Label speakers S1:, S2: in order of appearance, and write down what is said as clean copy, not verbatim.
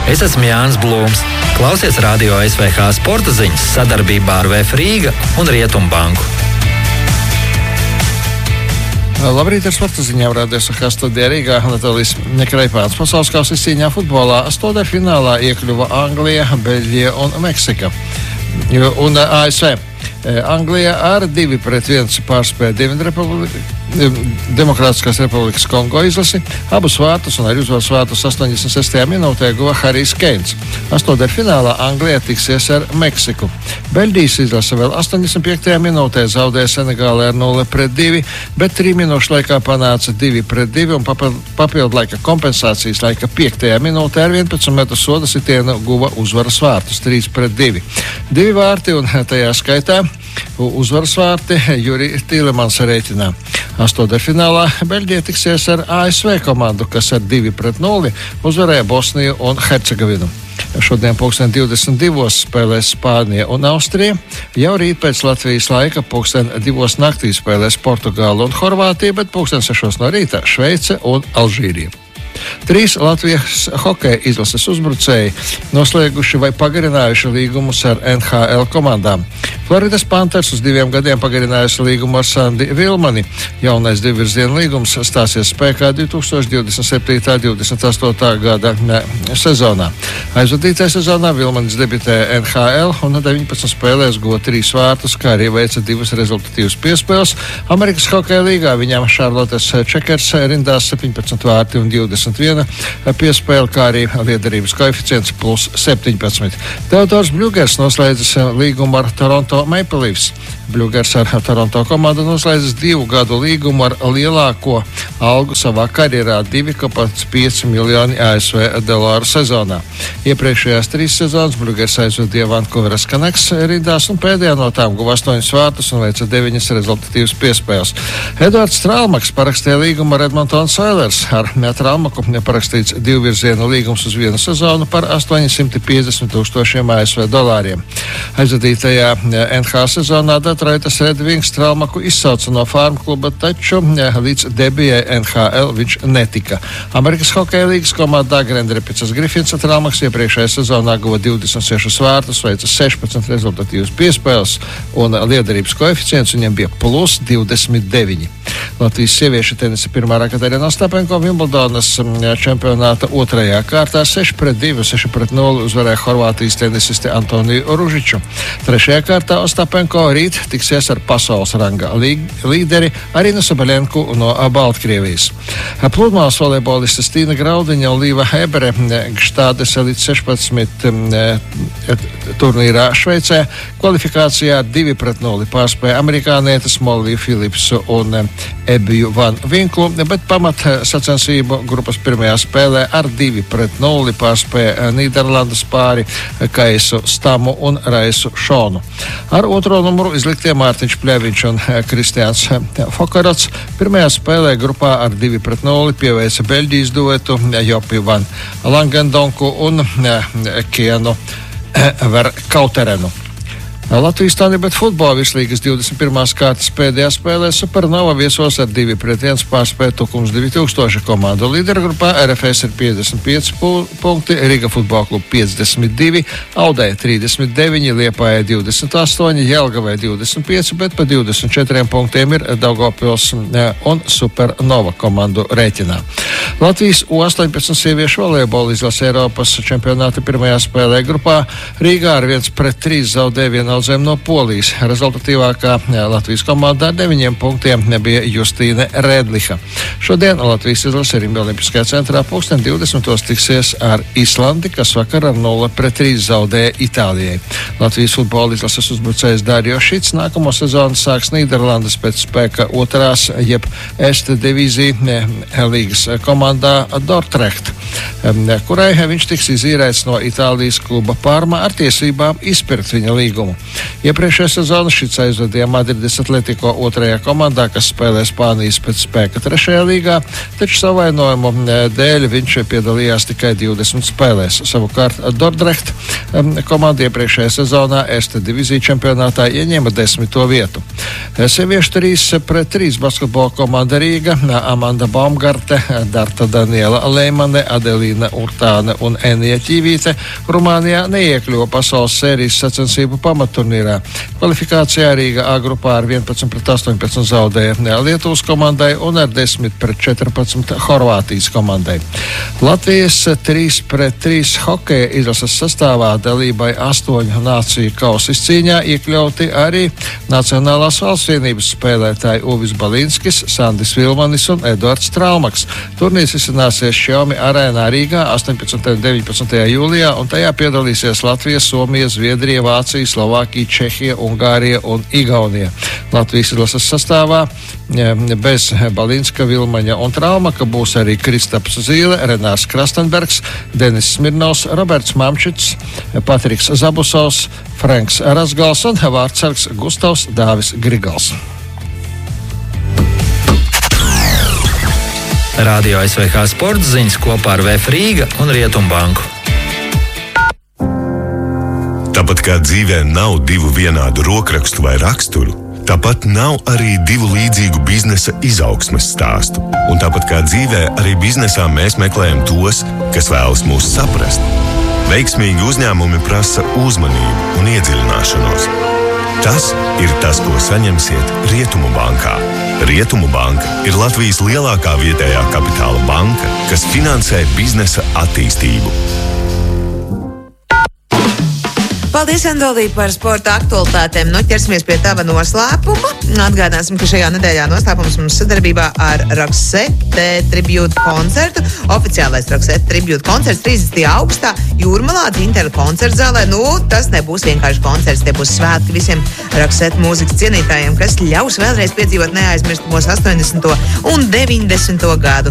S1: Es esmu Jānis Blūms. Klausies Radio SVH sporta ziņas sadarbībā ar VF Rīga un Rietumbanku.
S2: Labrīt, ar sporta ziņām Radio SVH studijā Rīgā. Natālijas Kreipāns. Pasaules kausa cīņā futbolā astoņfinālā iekļuva Anglija, Beļģija un Meksika. Un ASV. Anglijā ar 2-1 pārspēja Demokrātiskās Republikas Kongo izlasi. Abus vārtus un arī uzvaras vārtus 86. minūtē guva Harijs Keins. Astoņfinālā Anglijā tiksies ar Meksiku. Beļģijas izlase vēl 85. minūtē zaudēja Senegālē ar 0-2, bet 3 minūšu laikā panāca 2-2 un papildu laika kompensācijas laika 5. minūtē ar 11 metru soda sitienu guva uzvaras vārtus 3-2. 2 vārti un tajā skaitā uzvaras vārti Juri Tīlemans rēķinā. Astoņfinālā Beļģija tiksies ar ASV komandu, kas ar 2-0 uzvarēja Bosniju un Hercegovinu. Šodien 22. spēlēs Spānija un Austrija. Jau rīt pēc Latvijas laika 2. naktī spēlēs Portugāla un Horvātija, bet 6. no rīta Šveice un Alžīrija. 3 Latvijas hokeja izlases uzbrucēji noslēguši vai pagarinājuši līgumus ar NHL komandām. Floridas Panthers uz 2 gadiem pagarinājusi līgumu ar Sandi Vilmani. Jaunais 2-virziena līgums stāsies spēkā 2027.-28. gada sezonā. Aizvadītajā sezonā Vilmanis debitē NHL un 19 spēlēs guva 3 vārtus, kā arī veica 2 rezultatīvas piespēles. Amerikas hokeja līgā viņam Charlottes Checkers rindās 17 vārti un 21 piespēle, kā arī liederības koeficients +17. Teodors Bļugers noslēdzis līgumu ar Toronto Maple Leafs. Bļugers ar Toronto komandu noslēdzis 2 gadu līgumu ar lielāko algu savā karjerā - 2,5 miljoni ASV dolāru sezonā. Iepriekšējās 3 sezonas Bļugers aizvadīja Vancouveras Canucks rindās un pēdējā no tām guva 8 vārtus un veica 9 rezultatīvas piespēles. Eduards Trālmaks parakstīja līgumu ar Edmonton Oilers. Ar Trālmaku parakstīts 2-virziena līgums uz 1 sezonu par 850 000 ASV dolāriem. Aizvadītajā NHL sezonā Detroitas Red Wings Trālmaku izsauca no farm kluba, taču līdz debijai NHL viņš netika. Amerikas hokeja līgas komandā Grand Rapids Griffins Trālmaks iepriekšējā sezonā guva 26 vārtus, veica 16 rezultatīvas piespēles un liederības koeficients viņam bija +29. Latvijas sieviešu tenisa pirmā raketēra Ostapenko Vimbeldonas čempionāta 2. kārtā 6-2, 6-0 uzvarēja Horvātijas tenisisti Antoniju Ružiču. 3. kārtā Ostapenko rīt tiksies ar pasaules ranga līderi Arinu Sabaļenku no Baltkrievijas. Pludmales volejbolistas Tīna Graudiņa un Līva Hebere Gštādes līdz 16 turnīrā Šveicē kvalifikācijā 2-0 pārspēja amerikānietes Molliju Philipsu un Ebiju Van Vinklu, bet pamat sacensību grupas pirmajā spēlē ar 2-0 pārspēja Nīderlandes pāri Kaisu Stamu un Raisu Šonu. Ar 2. numuru izliktie Mārtiņš Pļeviņš un Kristiāns Fokarots pirmajā spēlē grupā ar 2-0 pieveica Beļģijas duetu Jopi Van Langendonku un Kienu Verkauterenu. Latvijas Tānibet futbola vislīgas 21. kārtas pēdējā spēlē Supernova viesos ar 2-1 pārspēja Tukums 2000 komandu. Līdergrupā RFS ir 55 punkti, Riga futbola kluba 52, Audē 39, Liepājai 28, Jelgavai 25, bet pa 24 punktiem ir Daugavpils un Supernova komandu rēķinā. Latvijas U18 sieviešu volejbola izlase Eiropas čempionāta pirmajā spēlē grupā Rīgā ar 1-3 zaudēja vienaldzēm no Polijas. Rezultatīvākā Latvijas komandā ar 9 punktiem nebija Justīne Rēdliha. Šodien Latvijas izlase Rīga Olimpiskajā centrā 2020 tiksies ar Islandi, kas vakar ar 0-3 zaudēja Itālijai. Latvijas futbola izlases uzbrucējs Dārio Šits nākamo sezonu sāks Nīderlandes pēc spēka 2. jeb Est divīzija līgas komandā Dordrecht, kurai viņš tiks izīrēts no Itālijas kluba Parma ar tiesībām izpirkt viņa līgumu. Iepriekšējā sezonā Šits aizvadīja Madrides Atletico 2. komandā, kas spēlē Spānijas pēc spēka 3. līgā, taču savainojumu dēļ viņš piedalījās tikai 20 spēlēs. Savukārt Dordrecht komanda iepriekšējā sezonā Est divīzija čempionātā ieņēma 10. vietu. Sieviešu 3-3 basketbola komanda Rīga, Amanda Baumgarte, Darta Daniela Leimane, Adelīna Alīna Urtāne un Enija Ķīvīte Rumānijā neiekļuva pasaules sērijas sacensību pamatturnīrā. Kvalifikācijā Rīga A grupā ar 11-18 zaudēja Lietuvas komandai un ar 10-14 Horvātijas komandai. Latvijas 3-3 hokeja izlases sastāvā dalībai 8 nāciju kausa izcīņā iekļauti arī Nacionālās valsts vienības spēlētāji Uvis Balinskis, Sandis Vilmanis un Eduards Tralmaks. Turnīrs izcināsies Xiaomi arēnā Rīgā 18. un 19. jūlijā, un tajā piedalīsies Latvija, Somija, Zviedrija, Vācija, Slovākija, Čehija, Ungārija un Igaunija. Latvijas izlases sastāvā bez Balinska, Vilmaņa un Tralmaka būs arī Kristaps Zīle, Renārs Krastenbergs, Denis Smirnovs, Roberts Mamčits, Patriks Zabusovs, Franks Razgals un vārdsargs Gustavs Dāvis Grigals.
S1: Radio SVH sporta ziņas kopā ar VF Rīga un Rietumbanku.
S3: Tāpat kā dzīvē nav divu vienādu rokrakstu vai raksturu, tāpat nav arī divu līdzīgu biznesa izaugsmes stāstu. Un tāpat kā dzīvē, arī biznesā mēs meklējam tos, kas vēlas mūs saprast. Veiksmīgi uzņēmumi prasa uzmanību un iedziļināšanos. Tas ir tas, ko saņemsiet Rietumu bankā. Rietumu banka ir Latvijas lielākā vietējā kapitāla banka, kas finansē biznesa attīstību.
S4: Paldies, Andolī, par sporta aktualitātēm. Nu, ķersimies pie tava noslēpuma. Atgādāsim, ka šajā nedēļā noslēpums mums sadarbībā ar Roxette tribute koncertu. Oficiālais Roxette tribute koncerts 30. augustā Jūrmalā Dzintara koncerta zālē. Nu, tas nebūs vienkārši koncerts, tie būs svētki visiem Roxette mūzikas cienītājiem, kas ļaus vēlreiz piedzīvot neaizmirstamos 80. un 90. gadu